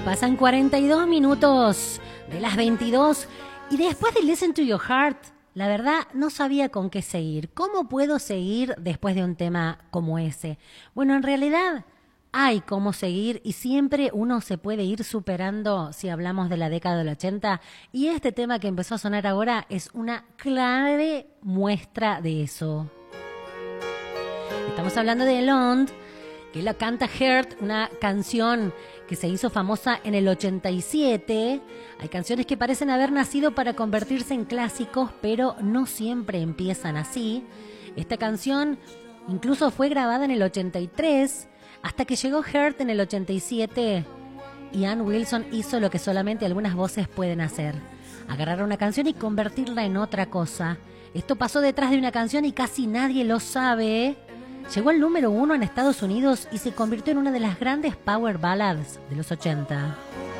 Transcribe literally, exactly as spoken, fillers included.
Pasan cuarenta y dos minutos de las veintidós y después de Listen to Your Heart, la verdad no sabía con qué seguir. ¿Cómo puedo seguir después de un tema como ese? Bueno, en realidad hay cómo seguir y siempre uno se puede ir superando si hablamos de la década del ochenta, y este tema que empezó a sonar ahora es una clave muestra de eso. Estamos hablando de Alone, que la canta Heart, una canción que se hizo famosa en el ochenta y siete. Hay canciones que parecen haber nacido para convertirse en clásicos, pero no siempre empiezan así. Esta canción incluso fue grabada en el ochenta y tres, hasta que llegó Heart en el ochenta y siete, y Ann Wilson hizo lo que solamente algunas voces pueden hacer: agarrar una canción y convertirla en otra cosa. Esto pasó detrás de una canción y casi nadie lo sabe. Llegó al número uno en Estados Unidos y se convirtió en una de las grandes power ballads de los ochenta.